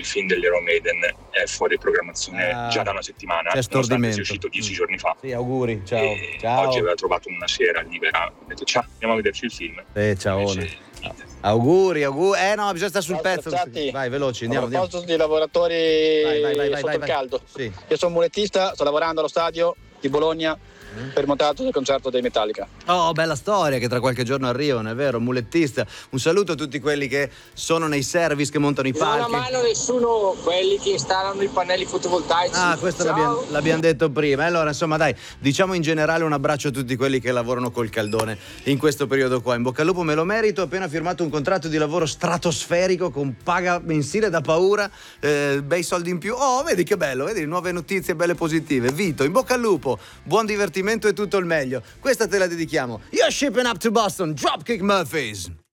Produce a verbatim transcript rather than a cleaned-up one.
film dell'Iron Maiden è fuori programmazione ah, già da una settimana, c'è nonostante sia uscito dieci giorni fa. Sì, auguri, ciao. E ciao. Oggi aveva trovato una sera libera, ho detto ciao, andiamo a vederci il film. Eh, ciao. Invece, auguri, auguri. Eh no, bisogna stare sul Ciao, pezzo. Scherzati. Vai, veloci, andiamo. A proposito andiamo. di lavoratori vai, vai, vai, vai, sotto vai, il vai. caldo, Sì. io sono mulettista, sto lavorando allo stadio di Bologna per il montaggio del concerto dei Metallica. Oh, bella storia che tra qualche giorno arrivano, è vero, mulettista. Un saluto a tutti quelli che sono nei service, che montano i palchi. Non ha mano nessuno, quelli che installano i pannelli fotovoltaici. Ah, questo Ciao. l'abbiamo, l'abbiamo detto prima. Allora, insomma, dai, diciamo in generale un abbraccio a tutti quelli che lavorano col caldone in questo periodo qua. In bocca al lupo, me lo merito. Ho appena firmato un contratto di lavoro stratosferico con paga mensile da paura, eh, bei soldi in più. Oh, vedi che bello, vedi, nuove notizie belle positive. Vito, in bocca al lupo, buon divertimento e tutto il meglio. Questa te la dedichiamo. You're shipping up to Boston, Dropkick Murphys.